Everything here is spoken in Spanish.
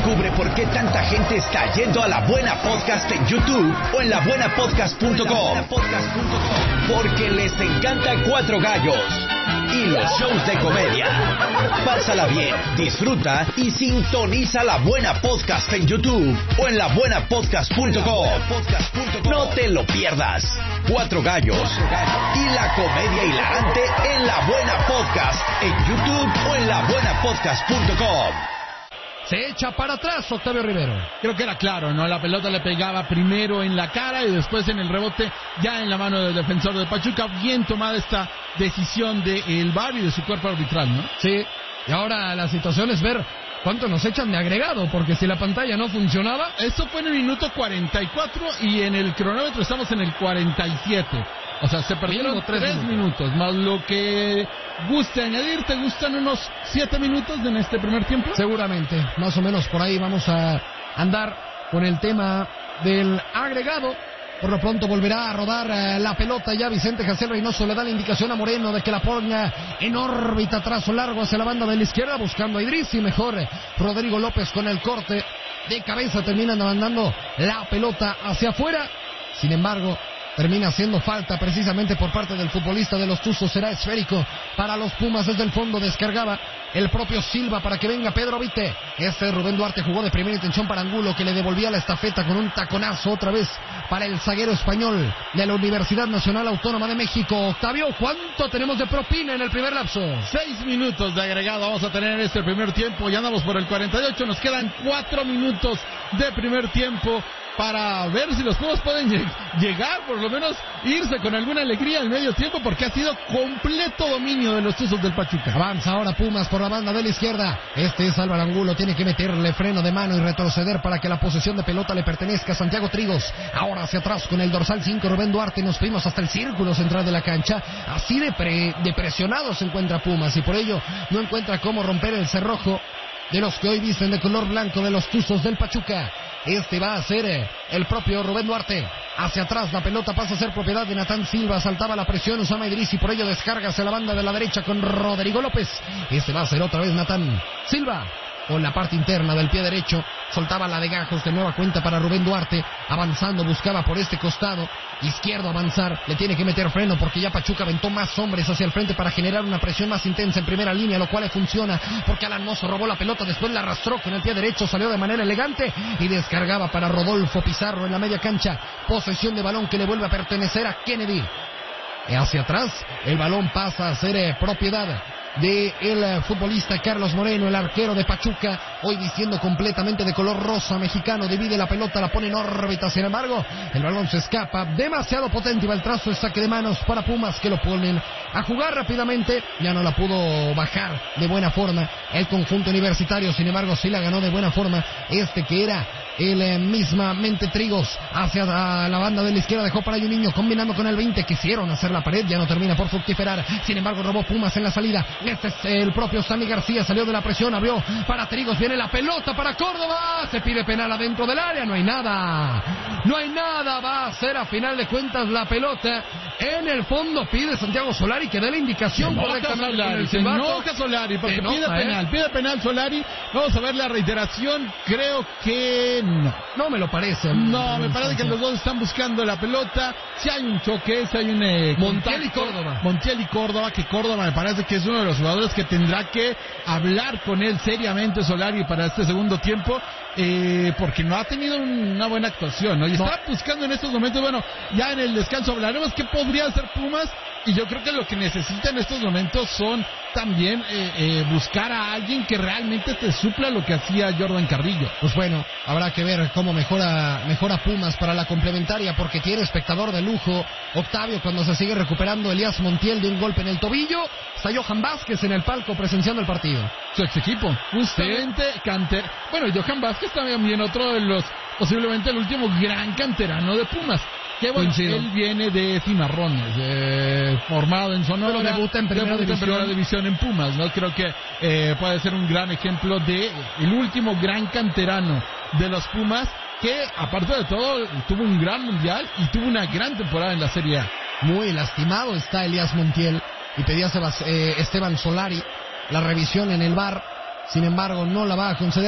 Descubre por qué tanta gente está yendo a La Buena Podcast en YouTube o en labuenapodcast.com. Porque les encanta Cuatro Gallos y los shows de comedia. Pásala bien, disfruta y sintoniza La Buena Podcast en YouTube o en labuenapodcast.com. No te lo pierdas. Cuatro Gallos y la comedia hilarante en La Buena Podcast en YouTube o en labuenapodcast.com. Se echa para atrás Octavio Rivero. Creo que era claro, ¿no? La pelota le pegaba primero en la cara y después en el rebote ya en la mano del defensor de Pachuca. Bien tomada esta decisión del VAR y de su cuerpo arbitral, ¿no? Sí, y ahora la situación es ver cuánto nos echan de agregado, porque si la pantalla no funcionaba... Eso fue en el minuto 44 y en el cronómetro estamos en el 47. O sea, se perdieron 3 minutos, más lo que guste añadir. ¿Te gustan unos 7 minutos en este primer tiempo? Seguramente, más o menos por ahí vamos a andar con el tema del agregado. Por lo pronto volverá a rodar la pelota ya. Vicente Jaciel Reynoso le da la indicación a Moreno de que la ponga en órbita, trazo largo hacia la banda de la izquierda, buscando a Idris y mejor Rodrigo López con el corte de cabeza. Terminan mandando la pelota hacia afuera. Sin embargo, termina haciendo falta precisamente por parte del futbolista de los Tuzos. Será esférico para los Pumas. Desde el fondo descargaba el propio Silva para que venga Pedro Vite. Rubén Duarte jugó de primera intención para Angulo, que le devolvía la estafeta con un taconazo otra vez para el zaguero español de la Universidad Nacional Autónoma de México. Octavio, ¿cuánto tenemos de propina en el primer lapso? 6 minutos de agregado vamos a tener en este primer tiempo. Ya andamos por el 48. Nos quedan 4 minutos de primer tiempo para ver si los Pumas pueden llegar, por lo menos irse con alguna alegría al medio tiempo, porque ha sido completo dominio de los Tuzos del Pachuca. Avanza ahora Pumas por la banda de la izquierda. Este es Álvaro Angulo, tiene que meterle freno de mano y retroceder para que la posesión de pelota le pertenezca a Santiago Trigos. Ahora hacia atrás con el dorsal 5, Rubén Duarte. Nos fuimos hasta el círculo central de la cancha. Así de presionado se encuentra Pumas y por ello no encuentra cómo romper el cerrojo de los que hoy visten de color blanco de los Tuzos del Pachuca. Este va a ser el propio Rubén Duarte. Hacia atrás la pelota pasa a ser propiedad de Natán Silva. Saltaba la presión Usama Idris y por ello descarga hacia la banda de la derecha con Rodrigo López. Este va a ser otra vez Natán Silva con la parte interna del pie derecho. Soltaba la de Gajos de nueva cuenta para Rubén Duarte. Avanzando, buscaba por este costado izquierdo avanzar. Le tiene que meter freno porque ya Pachuca aventó más hombres hacia el frente para generar una presión más intensa en primera línea, lo cual le funciona porque Alan Mozo robó la pelota, después la arrastró con el pie derecho, salió de manera elegante y descargaba para Rodolfo Pizarro en la media cancha. Posesión de balón que le vuelve a pertenecer a Kennedy. Hacia atrás el balón pasa a ser propiedad de el futbolista Carlos Moreno, el arquero de Pachuca, hoy vistiendo completamente de color rosa mexicano. Divide la pelota, la pone en órbita, sin embargo el balón se escapa, demasiado potente, y va el trazo de saque de manos para Pumas, que lo ponen a jugar rápidamente. Ya no la pudo bajar de buena forma el conjunto universitario, sin embargo sí la ganó de buena forma que era el mismamente Trigos. Hacia la banda de la izquierda dejó para Juninho, combinando con el 20, quisieron hacer la pared, ya no termina por fructiferar, sin embargo robó Pumas en la salida. Este es el propio Sammy García, salió de la presión, abrió para Trigos, viene la pelota para Córdoba, se pide penal adentro del área, no hay nada, va a ser a final de cuentas la pelota en el fondo. Pide Santiago Solari que dé la indicación correctamente. Se enoja Solari porque pide penal Solari. Vamos a ver la reiteración. Creo que no me lo parece. No, me parece que los dos están buscando la pelota. Si hay un choque, si hay un Montiel y Córdoba, que Córdoba me parece que es uno de los jugadores que tendrá que hablar con él seriamente Solari para este segundo tiempo, porque no ha tenido una buena actuación, ¿no? Y está buscando en estos momentos, bueno, ya en el descanso hablaremos qué podría hacer Pumas, y yo creo que lo que necesita en estos momentos son también buscar a alguien que realmente te supla lo que hacía Jordan Carrillo. Pues bueno, habrá que ver cómo mejora Pumas para la complementaria, porque tiene espectador de lujo Octavio cuando se sigue recuperando Elías Montiel de un golpe en el tobillo. Está Johan Vázquez en el palco presenciando el partido. Su ex equipo, justamente bueno, Johan Vázquez también otro de los, posiblemente el último gran canterano de Pumas. Que bueno, él viene de Cimarrones, formado en Sonora, pero debuta en primera división en Pumas, ¿no? Creo que puede ser un gran ejemplo de el último gran canterano de los Pumas, que aparte de todo tuvo un gran mundial y tuvo una gran temporada en la Serie A. Muy lastimado está Elías Montiel y pedía a Esteban Solari la revisión en el VAR, sin embargo no la va a conceder.